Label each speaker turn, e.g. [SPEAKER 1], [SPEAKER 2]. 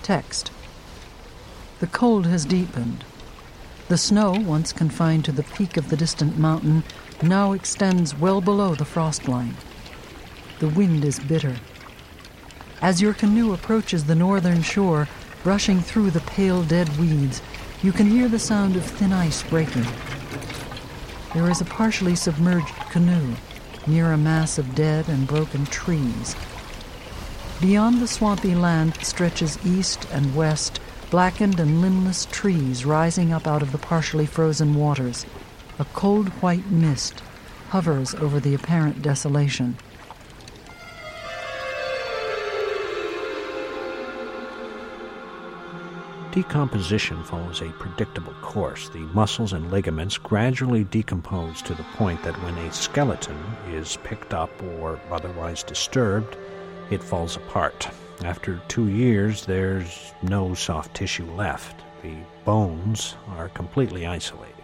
[SPEAKER 1] Text. The cold has deepened. The snow, once confined to the peak of the distant mountain, now extends well below the frost line. The wind is bitter. As your canoe approaches the northern shore, brushing through the pale dead weeds, you can hear the sound of thin ice breaking. There is a partially submerged canoe near a mass of dead and broken trees. Beyond the swampy land stretches east and west, blackened and limbless trees rising up out of the partially frozen waters. A cold white mist hovers over the apparent desolation.
[SPEAKER 2] Decomposition follows a predictable course. The muscles and ligaments gradually decompose to the point that when a skeleton is picked up or otherwise disturbed, it falls apart. After 2 years, there's no soft tissue left. The bones are completely isolated.